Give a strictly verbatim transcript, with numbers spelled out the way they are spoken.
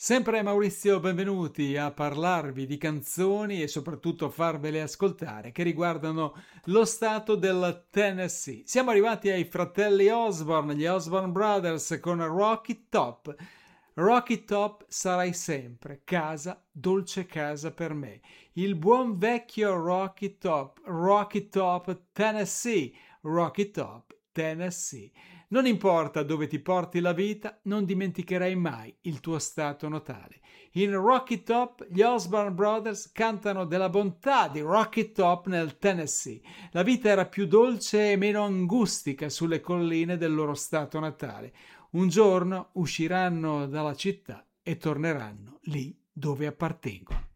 Sempre Maurizio, benvenuti a parlarvi di canzoni e soprattutto farvele ascoltare che riguardano lo stato del Tennessee. Siamo arrivati ai fratelli Osborne, gli Osborne Brothers con Rocky Top. Rocky Top sarai sempre casa, dolce casa per me. Il buon vecchio Rocky Top, Rocky Top Tennessee, Rocky Top Tennessee. Non importa dove ti porti la vita, non dimenticherai mai il tuo stato natale. In Rocky Top gli Osborne Brothers cantano della bontà di Rocky Top nel Tennessee. La vita era più dolce e meno angustica sulle colline del loro stato natale. Un giorno usciranno dalla città e torneranno lì dove appartengono.